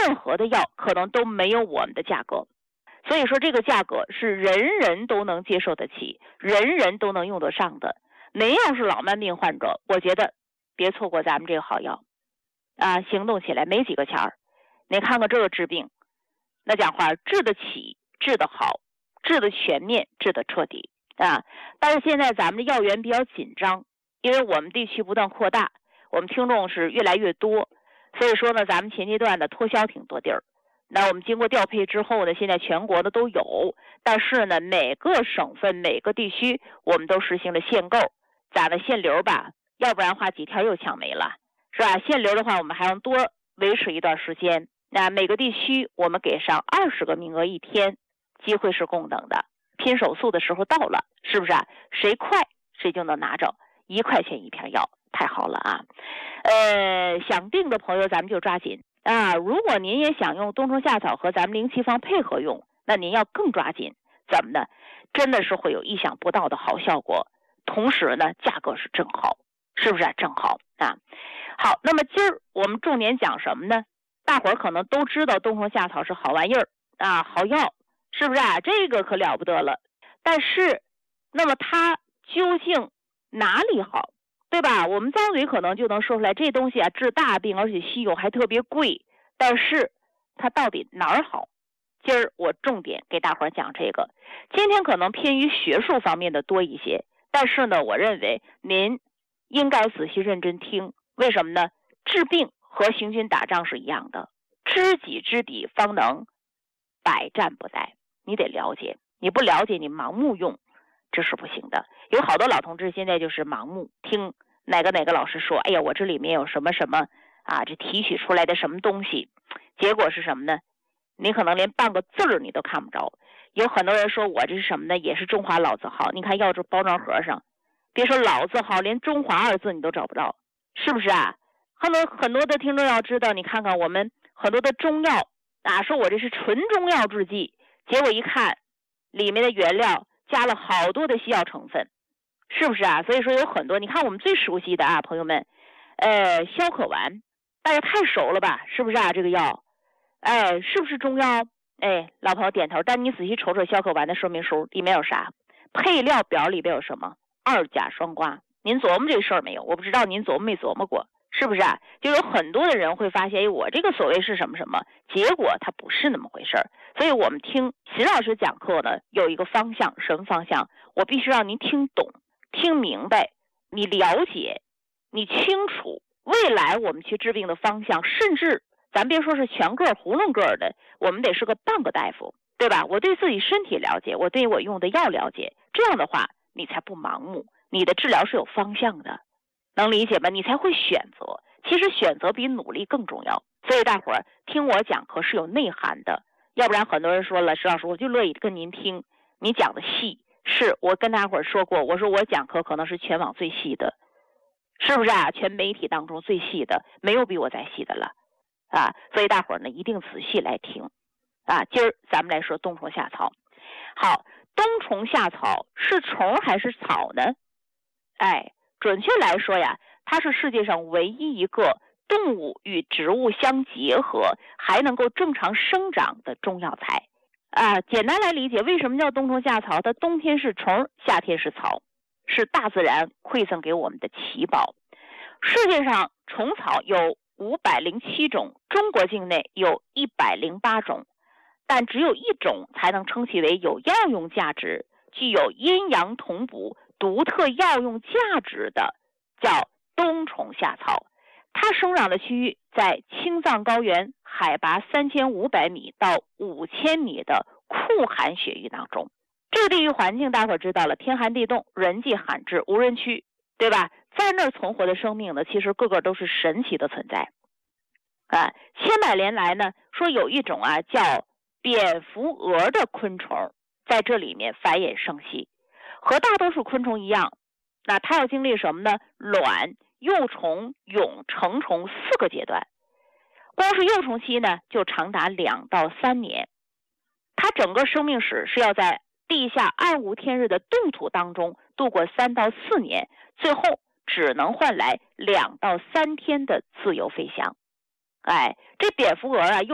任何的药可能都没有我们的价格。所以说这个价格是人人都能接受得起，人人都能用得上的。您要是老慢病患者，我觉得别错过咱们这个好药啊，行动起来没几个钱儿。你看看这个治病，那讲话治得起，治得好，治得全面，治得彻底啊。但是现在咱们的药源比较紧张，因为我们地区不断扩大，我们听众是越来越多，所以说呢，咱们前阶段的脱销挺多地儿。那我们经过调配之后呢，现在全国的都有，但是呢，每个省份每个地区我们都实行了限购，咋的限流吧，要不然的话几天又抢没了，是吧？限流的话，我们还要多维持一段时间。那每个地区我们给上20个名额一天，机会是共等的，拼手速的时候到了，是不是啊？谁快谁就能拿着1块钱一片药，太好了啊！想定的朋友咱们就抓紧啊！如果您也想用冬虫夏草和咱们灵奇方配合用，那您要更抓紧，怎么呢？真的是会有意想不到的好效果，同时呢，价格是正好，是不是啊？正好啊！好，那么今儿我们重点讲什么呢？大伙儿可能都知道冬虫夏草是好玩意儿啊，好药，是不是啊？这个可了不得了。但是，那么它究竟哪里好？对吧？我们张嘴可能就能说出来，这东西啊治大病，而且稀有还特别贵。但是它到底哪儿好？今儿我重点给大伙儿讲这个。今天可能偏于学术方面的多一些，但是呢，我认为您应该仔细认真听。为什么呢？治病和行军打仗是一样的，知己知彼方能百战不殆。你得了解，你不了解，你盲目用，这是不行的。有好多老同志现在就是盲目听哪个老师说，哎呀，我这里面有什么什么啊，这提取出来的什么东西，结果是什么呢？你可能连半个字儿你都看不着。有很多人说我这是什么呢？也是中华老字号。你看药这包装盒上，别说老字号，连中华2字你都找不到，是不是啊？很多的听众要知道，你看看我们很多的中药啊，说我这是纯中药制剂，结果一看里面的原料加了好多的西药成分，是不是啊？所以说有很多，你看我们最熟悉的啊，朋友们，消渴丸，大家太熟了吧？是不是啊？这个药，是不是中药？老朋友点头。但你仔细瞅瞅消渴丸的说明书里面有啥？配料表里边有什么？2甲双胍。您琢磨这事儿没有？我不知道您琢磨没琢磨过，是不是啊？就有很多的人会发现，我这个所谓是什么什么，结果它不是那么回事儿。所以我们听秦老师讲课呢，有一个方向，什么方向？我必须让您听懂、听明白，你了解，你清楚未来我们去治病的方向，甚至咱别说是全个囫囵个的，我们得是个半个大夫，对吧？我对自己身体了解，我对我用的药了解，这样的话你才不盲目，你的治疗是有方向的，能理解吧？你才会选择。其实选择比努力更重要。所以大伙儿听我讲课是有内涵的，要不然很多人说了，石老师我就乐意跟您听，你讲的细。是我跟大伙儿说过，我说我讲课可能是全网最细的，是不是啊？全媒体当中最细的，没有比我再细的了啊！所以大伙儿呢一定仔细来听啊。今儿咱们来说冬虫夏草。好，冬虫夏草是虫还是草呢？准确来说呀，它是世界上唯一一个动物与植物相结合还能够正常生长的中药材啊。简单来理解，为什么叫冬虫夏草？它冬天是虫，夏天是草，是大自然馈赠给我们的奇宝。世界上虫草有507种，中国境内有108种，但只有一种才能称其为有药用价值，具有阴阳同补独特药用价值的，叫冬虫夏草。它生长的区域在青藏高原海拔3500米到5000米的酷寒雪域当中。这个地域环境大伙知道了，天寒地冻，人迹罕至，无人区，对吧？在那儿存活的生命呢，其实个个都是神奇的存在千百年来呢，说有一种叫蝙蝠蛾的昆虫在这里面繁衍生息。和大多数昆虫一样，那它要经历什么呢？卵、幼虫、蛹、成虫4个阶段。光是幼虫期呢，就长达2到3年。它整个生命史是要在地下暗无天日的冻土当中度过3到4年，最后只能换来2到3天的自由飞翔。这蝙蝠蛾